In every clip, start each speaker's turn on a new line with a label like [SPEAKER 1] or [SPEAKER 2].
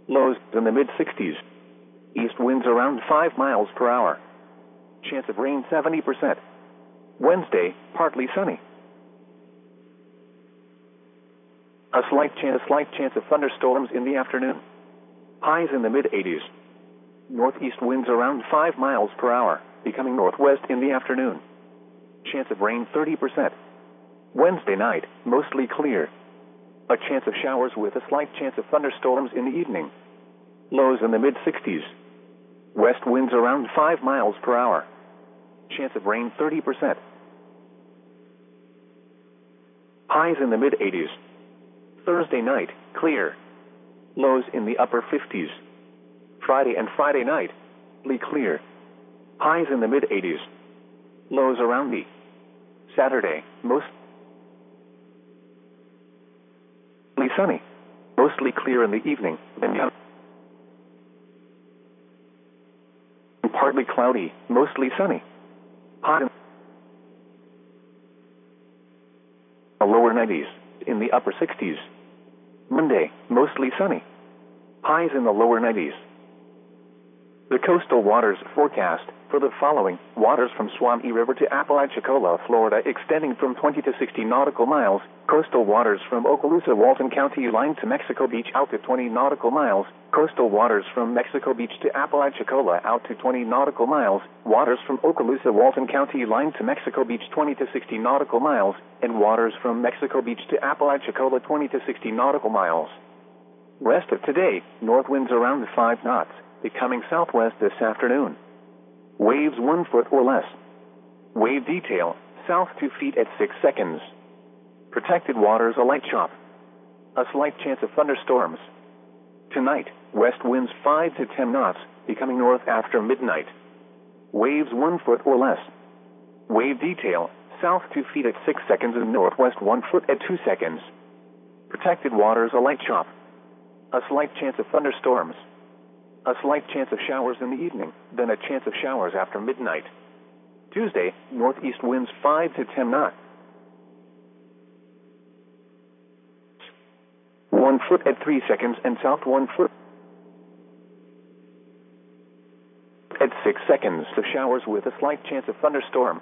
[SPEAKER 1] Lows in the mid-60s. East winds around 5 miles per hour. Chance of rain 70%. Wednesday, partly sunny. A slight chance of thunderstorms in the afternoon. Highs in the mid-80s. Northeast winds around 5 miles per hour, becoming northwest in the afternoon. Chance of rain 30%. Wednesday night, mostly clear. A chance of showers with a slight chance of thunderstorms in the evening. Lows in the mid-60s. West winds around 5 miles per hour. Chance of rain 30%. Highs in the mid-80s. Thursday night, clear. Lows in the upper 50s. Friday and Friday night, clear. Highs in the mid-80s. Lows around the Saturday, mostly sunny. Mostly clear in the evening, then partly cloudy, mostly sunny. Hot in the lower 90s, in the upper 60s. Monday, mostly sunny. Highs in the lower 90s. The coastal waters forecast for the following: waters from Suwannee River to Apalachicola, Florida, extending from 20 to 60 nautical miles. Coastal waters from Okaloosa, Walton County line to Mexico Beach out to 20 nautical miles. Coastal waters from Mexico Beach to Apalachicola out to 20 nautical miles. Waters from Okaloosa, Walton County line to Mexico Beach 20 to 60 nautical miles. And waters from Mexico Beach to Apalachicola 20 to 60 nautical miles. Rest of today, north winds around 5 knots, becoming southwest this afternoon. Waves 1 foot or less. Wave detail, south 2 feet at 6 seconds. Protected waters a light chop. A slight chance of thunderstorms. Tonight, west winds 5 to 10 knots, becoming north after midnight. Waves 1 foot or less. Wave detail, south 2 feet at 6 seconds and northwest 1 foot at 2 seconds. Protected waters a light chop. A slight chance of thunderstorms. A slight chance of showers in the evening, then a chance of showers after midnight. Tuesday, northeast winds 5 to 10 knots. 1 foot at 3 seconds and south 1 foot at 6 seconds of showers with a slight chance of thunderstorm.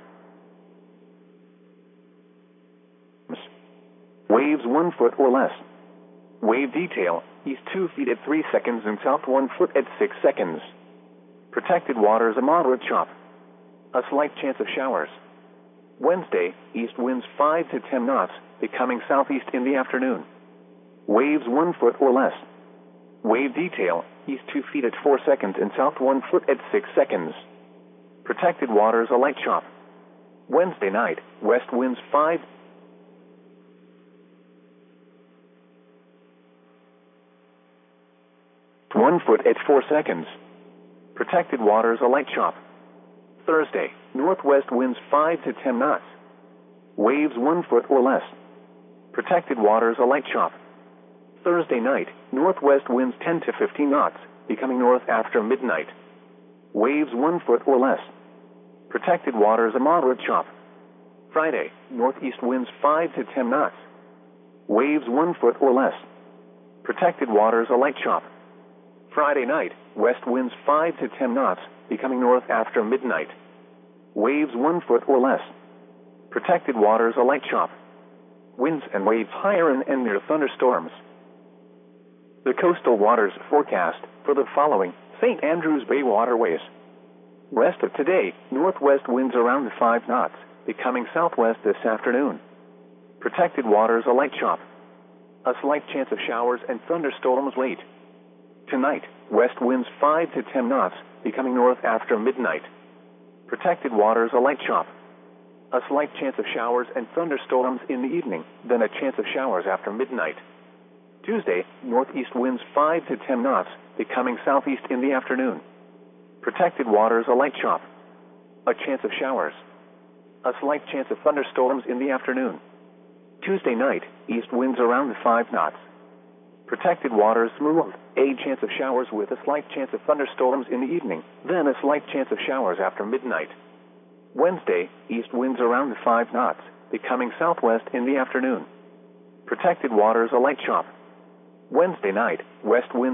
[SPEAKER 1] Waves 1 foot or less. Wave detail, east 2 feet at 3 seconds and south 1 foot at 6 seconds. Protected waters a moderate chop. A slight chance of showers. Wednesday, east winds 5 to 10 knots, becoming southeast in the afternoon. Waves 1 foot or less. Wave detail, east 2 feet at 4 seconds and south 1 foot at 6 seconds. Protected waters a light chop. Wednesday night, west winds 5 1 foot at 4 seconds. Protected waters a light chop. Thursday, northwest winds 5 to 10 knots. Waves 1 foot or less. Protected waters a light chop. Thursday night, northwest winds 10 to 15 knots, becoming north after midnight. Waves 1 foot or less. Protected waters a moderate chop. Friday, northeast winds 5 to 10 knots. Waves 1 foot or less. Protected waters a light chop. Friday night, west winds 5 to 10 knots, becoming north after midnight. Waves 1 foot or less. Protected waters a light chop. Winds and waves higher and near thunderstorms. The coastal waters forecast for the following: St. Andrews Bay waterways. Rest of today, northwest winds around 5 knots, becoming southwest this afternoon. Protected waters a light chop. A slight chance of showers and thunderstorms late. Tonight, west winds 5 to 10 knots, becoming north after midnight. Protected waters a light chop. A slight chance of showers and thunderstorms in the evening, then a chance of showers after midnight. Tuesday, northeast winds 5 to 10 knots, becoming southeast in the afternoon. Protected waters a light chop. A chance of showers. A slight chance of thunderstorms in the afternoon. Tuesday night, east winds around 5 knots. Protected waters smooth. A chance of showers with a slight chance of thunderstorms in the evening, then a slight chance of showers after midnight. Wednesday, east winds around 5 knots, becoming southwest in the afternoon. Protected waters a light chop. Wednesday night, west winds